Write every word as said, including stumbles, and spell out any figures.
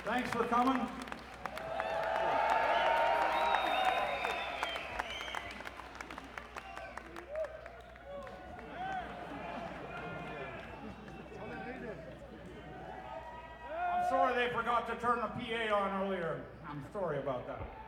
Thanks for coming. I'm sorry they forgot to turn the P A on earlier. I'm sorry about that.